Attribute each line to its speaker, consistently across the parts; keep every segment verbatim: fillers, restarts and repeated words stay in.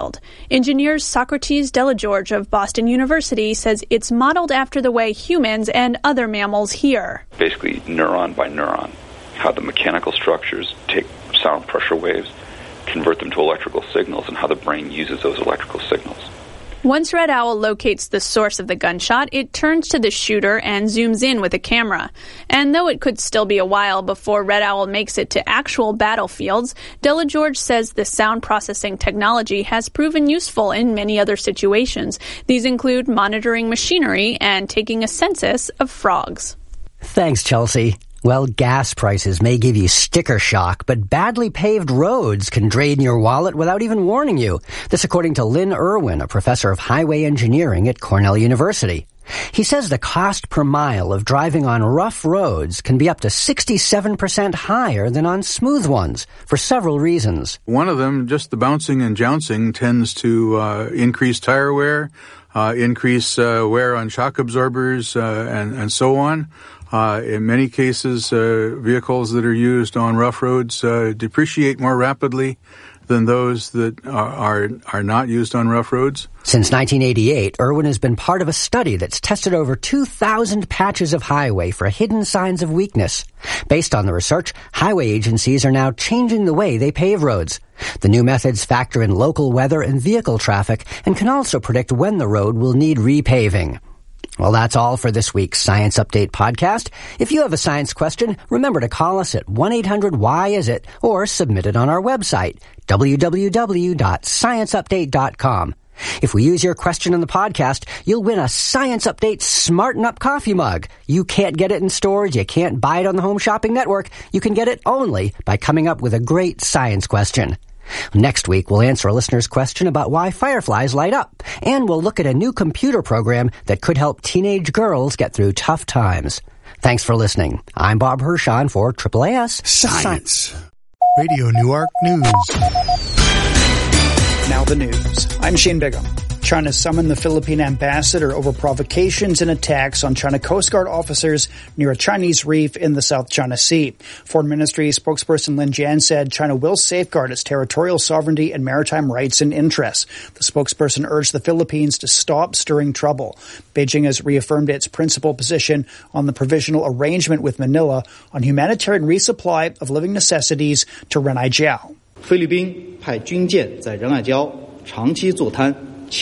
Speaker 1: Engineers Socrates Delageorge of Boston University says it's modeled after the way humans and other mammals hear.
Speaker 2: Basically, neuron by neuron, how the mechanical structures take sound pressure waves, convert them to electrical signals, and how the brain uses those electrical signals.
Speaker 1: Once Red Owl locates the source of the gunshot, it turns to the shooter and zooms in with a camera. And though it could still be a while before Red Owl makes it to actual battlefields, Delageorge says the sound processing technology has proven useful in many other situations. These include monitoring machinery and taking a census of frogs.
Speaker 3: Thanks, Chelsea. Well, gas prices may give you sticker shock, but badly paved roads can drain your wallet without even warning you. This according to Lynn Irwin, a professor of highway engineering at Cornell University. He says the cost per mile of driving on rough roads can be up to sixty-seven percent higher than on smooth ones for several reasons.
Speaker 4: One of them, just the bouncing and jouncing, tends to uh, increase tire wear, uh, increase uh, wear on shock absorbers, uh, and, and so on. Uh, in many cases, uh, vehicles that are used on rough roads uh, depreciate more rapidly than those that are, are are not used on rough roads.
Speaker 3: Since nineteen eighty-eight, Irwin has been part of a study that's tested over two thousand patches of highway for hidden signs of weakness. Based on the research, highway agencies are now changing the way they pave roads. The new methods factor in local weather and vehicle traffic and can also predict when the road will need repaving. Well, that's all for this week's Science Update podcast. If you have a science question, remember to call us at one eight hundred why is it or submit it on our website, w w w dot science update dot com. If we use your question on the podcast, you'll win a Science Update Smarten Up coffee mug. You can't get it in stores. You can't buy it on the Home Shopping Network. You can get it only by coming up with a great science question. Next week, we'll answer a listener's question about why fireflies light up, and we'll look at a new computer program that could help teenage girls get through tough times. Thanks for listening. I'm Bob Hirschon for Triple A S
Speaker 5: Science. Radio Newark News.
Speaker 6: Now the news. I'm Shane Bigham. China summoned the Philippine ambassador over provocations and attacks on China Coast Guard officers near a Chinese reef in the South China Sea. Foreign Ministry spokesperson Lin Jian said China will safeguard its territorial sovereignty and maritime rights and interests. The spokesperson urged the Philippines to stop stirring trouble. Beijing has reaffirmed its principal position on the provisional arrangement with Manila on humanitarian resupply of living necessities to Renai Jiao.
Speaker 7: 菲律宾派军舰在仁爱礁长期坐滩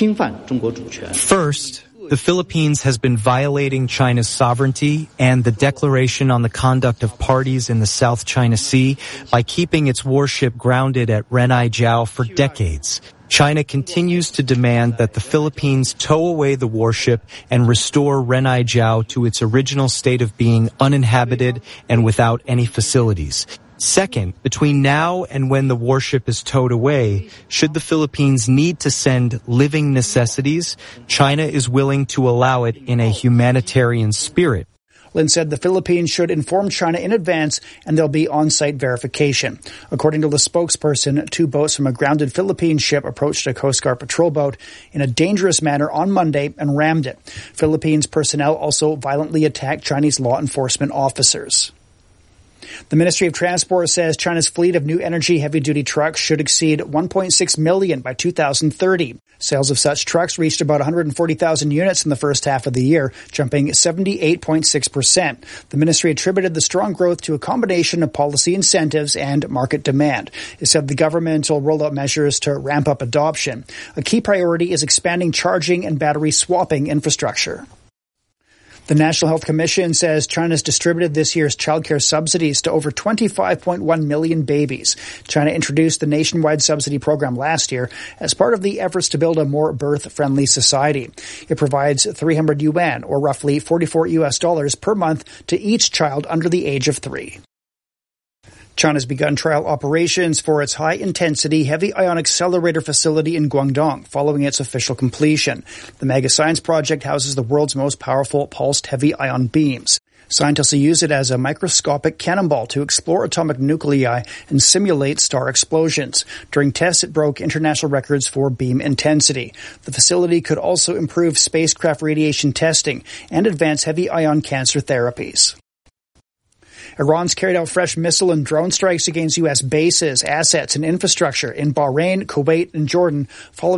Speaker 8: First, the Philippines has been violating China's sovereignty and the declaration on the conduct of parties in the South China Sea by keeping its warship grounded at Renai Jiao for decades. China continues to demand that the Philippines tow away the warship and restore Renai Jiao to its original state of being uninhabited and without any facilities. Second, between now and when the warship is towed away, should the Philippines need to send living necessities, China is willing to allow it in a humanitarian spirit.
Speaker 6: Lin said the Philippines should inform China in advance and there'll be on-site verification. According to the spokesperson, two boats from a grounded Philippine ship approached a Coast Guard patrol boat in a dangerous manner on Monday and rammed it. Philippines personnel also violently attacked Chinese law enforcement officers. The Ministry of Transport says China's fleet of new energy heavy-duty trucks should exceed one point six million by two thousand thirty. Sales of such trucks reached about one hundred forty thousand units in the first half of the year, jumping seventy-eight point six percent. The ministry attributed the strong growth to a combination of policy incentives and market demand. It said the government will roll out measures to ramp up adoption. A key priority is expanding charging and battery swapping infrastructure. The National Health Commission says China's distributed this year's childcare subsidies to over twenty-five point one million babies. China introduced the nationwide subsidy program last year as part of the efforts to build a more birth-friendly society. It provides three hundred yuan, or roughly forty-four U S dollars per month, to each child under the age of three. China's begun trial operations for its high-intensity heavy-ion accelerator facility in Guangdong following its official completion. The Mega Science Project houses the world's most powerful pulsed heavy-ion beams. Scientists will use it as a microscopic cannonball to explore atomic nuclei and simulate star explosions. During tests, it broke international records for beam intensity. The facility could also improve spacecraft radiation testing and advance heavy-ion cancer therapies. Iran's carried out fresh missile and drone strikes against U S bases, assets, and infrastructure in Bahrain, Kuwait, and Jordan, following